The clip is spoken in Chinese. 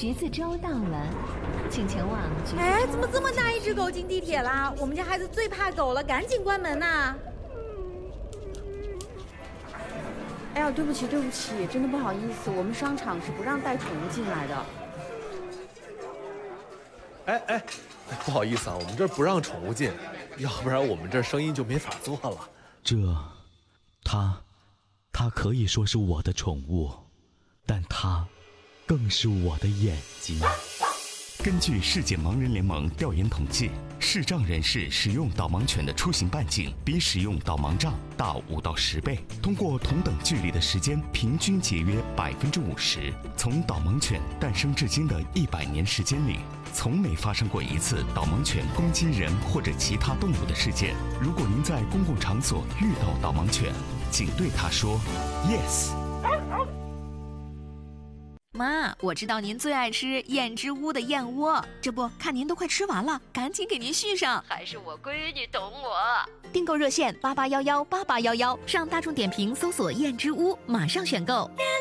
橘子粥到了，请前往橘子粥。 哎，怎么这么大一只狗进地铁啦？我们家孩子最怕狗了，赶紧关门呐！ 哎呀，对不起，真的不好意思，我们商场是不让带宠物进来的。 哎，不好意思啊，我们这儿不让宠物进，要不然我们这儿生意就没法做了。 它可以说是我的宠物，但它更是我的眼睛。根据世界盲人联盟调研统计，视障人士使用导盲犬的出行半径比使用导盲杖大5到10倍，通过同等距离的时间平均节约50%。从导盲犬诞生至今的100年时间里，从没发生过一次导盲犬攻击人或者其他动物的事件。如果您在公共场所遇到导盲犬，请对它说 yes。 妈，我知道您最爱吃燕之屋的燕窝，这不看您都快吃完了，赶紧给您续上。 还是我闺女懂我。 订购热线88118811，上大众点评搜索燕之屋，马上选购。